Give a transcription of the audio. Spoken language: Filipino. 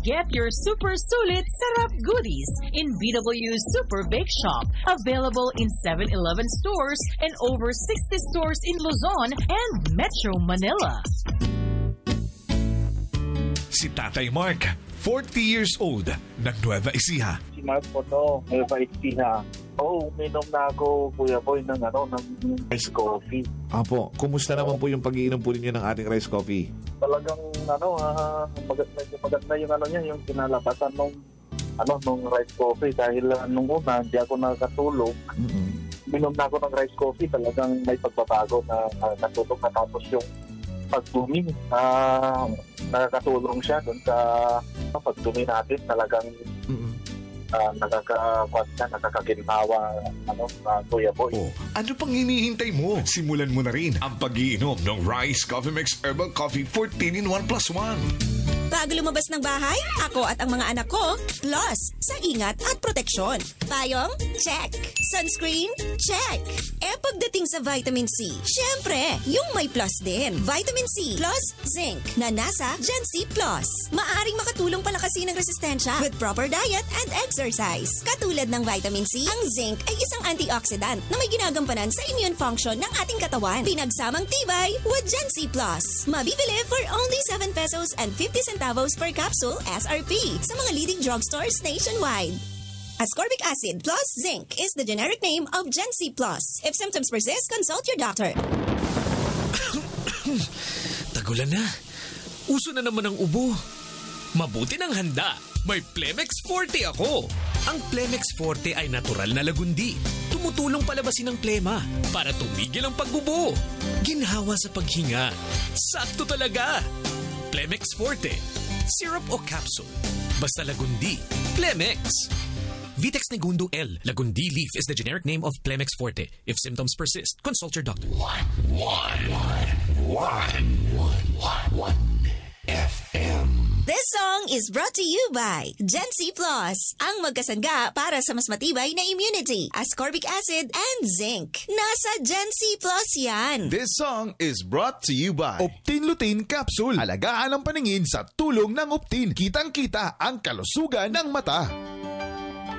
Get your super sulit sarap goodies in BW Super Bake Shop. Available in 7-Eleven stores and over 60 stores in Luzon and Metro Manila. Si Tatay Mark, 40 years old, ng Nueva Ecija. Si Mark po to, Nueva Ecija. Uminom na ako, Kuya Boy, ng rice coffee. Apo, kumusta naman po yung pag-iinom po ninyo ng ating rice coffee? Talagang maganda yung yung kinalabasan nung rice coffee dahil nung una hindi ako nakatulog. Minom na ako ng rice coffee, talagang may pagbabago na natulog na tapos yung pagdumi. Nakakatulong siya dun sa pagdumi natin, talagang nakakaginhawa Kuya Boy. Oh, ano pang hinihintay mo? Simulan mo na rin ang pag-iinom ng Rice Coffee Mix Herbal Coffee 14 in 1 plus 1. Bago lumabas ng bahay, ako at ang mga anak ko, plus sa ingat at proteksyon. Payong? Check. Sunscreen? Check. Pagdating sa vitamin C, syempre, yung may plus din. Vitamin C plus zinc na nasa Gen C+. Maaring makatulong palakasin ang resistensya with proper diet and exercise. Katulad ng vitamin C, ang zinc ay isang antioxidant na may ginagampanan sa immune function ng ating katawan. Pinagsamang tibay with Gen C+. Mabibili for only 7 pesos and 50 centavos per capsule SRP sa mga leading drugstores nationwide. Ascorbic acid plus zinc is the generic name of Gen C+. If symptoms persist, consult your doctor. Tagulan na. Uso na naman ang ubo. Mabuti ng handa. May Plemex Forte ako. Ang Plemex Forte ay natural na lagundi. Tumutulong palabasin ang plema para tumigil ang pagbubo. Ginhawa sa paghinga. Sakto talaga. Plemex Forte. Syrup o capsule. Basta lagundi. Plemex. Vitex Negundo L. Lagundi leaf is the generic name of Plemex Forte. If symptoms persist, consult your doctor. 101 FM. This song is brought to you by Gen C+. Ang magkasangga para sa mas matibay na immunity, ascorbic acid and zinc. Nasa Gen C+ yan. This song is brought to you by Optin Lutein Capsule. Alagaan ang paningin sa tulong ng Optin. Kitang-kita ang kalusugan ng mata.